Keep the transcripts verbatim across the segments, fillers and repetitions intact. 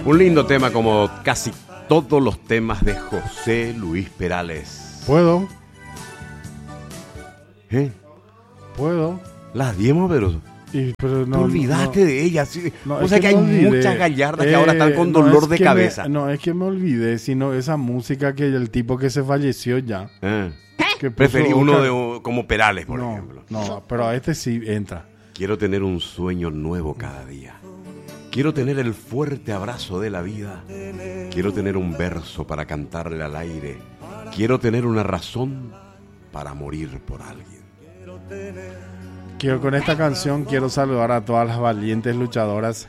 Un lindo tema como casi todos los temas de José Luis Perales. ¿Puedo? ¿Eh? ¿Puedo? Las diemos, pero... Y, pero no, te olvidaste no, de ella. Sí. no, O sea que, que hay olvidé. muchas gallardas eh, que ahora están con no, dolor de que cabeza. Me, no, es que me olvidé, sino esa música que el tipo que se falleció ya. Ah. Que puso Preferí uno Oscar. de, como Perales, por no, ejemplo. No, pero a este sí entra. Quiero tener un sueño nuevo cada día. Quiero tener el fuerte abrazo de la vida. Quiero tener un verso para cantarle al aire. Quiero tener una razón para morir por alguien. Quiero con esta canción quiero saludar a todas las valientes luchadoras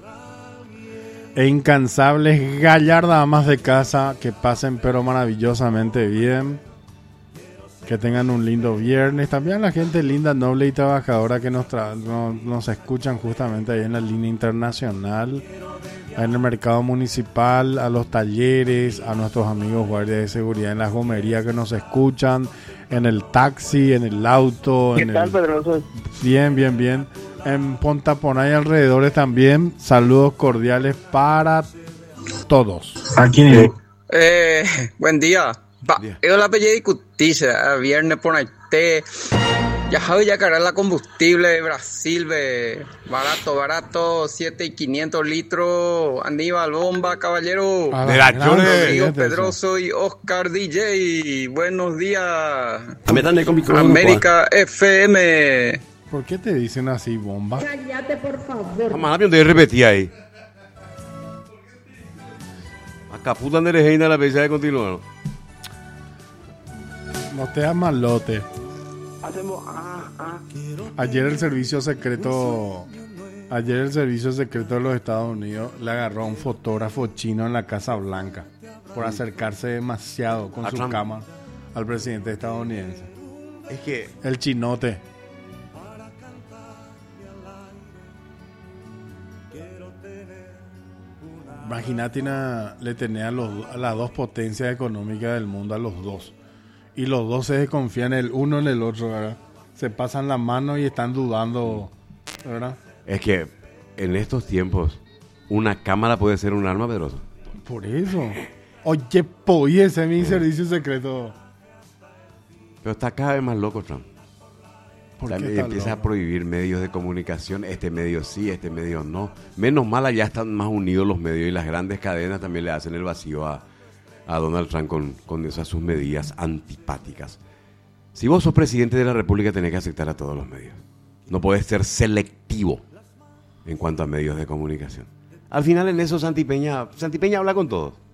e incansables gallardas amas de casa que pasen pero maravillosamente bien. Que tengan un lindo viernes. También a la gente linda, noble y trabajadora que nos, tra- no, nos escuchan justamente ahí en la línea internacional, en el mercado municipal, a los talleres, a nuestros amigos guardias de seguridad en las gomerías que nos escuchan, en el taxi, en el auto. ¿Qué en tal, el... Pedroso? Bien, bien, bien. En Pontapona y alrededores también. Saludos cordiales para todos. Aquí. Eh, eh, buen día. Va, Día. yo la pelle discutirse, viernes por ahí te ya sabe ya cargar la combustible de Brasil, ve, barato, barato, siete y quinientos litros, Aníbal, bomba, caballero, A De la grande, Chore. Rodrigo fíjate eso. Pedroso y Oscar D J, buenos días, Métanle con micrófono. América F M. ¿Por qué te dicen así, bomba? Cállate, por favor. Mamá, no te repetí ahí. Acá puta de reina la bella de continuar. No te das malote. Hacemos. Ah, ah. Ayer el servicio secreto, ayer el servicio secreto de los Estados Unidos le agarró a un fotógrafo chino en la Casa Blanca por acercarse demasiado con A su Trump. cámara al presidente estadounidense. Es que El chinote. Imagínate, una- le tenía a, los, a las dos potencias económicas del mundo, a los dos. Y los dos se desconfían el uno en el otro, ¿verdad? Se pasan la mano y están dudando, ¿verdad? es que en estos tiempos una cámara puede ser un arma, Pedroso. Por eso. Oye, pues ese es mi servicio secreto. Pero está cada vez más loco Trump. ¿Por O sea, qué está empieza loco? a prohibir medios de comunicación, este medio sí, este medio no. Menos mal allá están más unidos los medios y las grandes cadenas también le hacen el vacío a, a Donald Trump con, con esas sus medidas antipáticas. Si vos sos presidente de la República tenés que aceptar a todos los medios. No podés ser selectivo en cuanto a medios de comunicación. Al final en eso Santi Peña, Santi Peña habla con todos.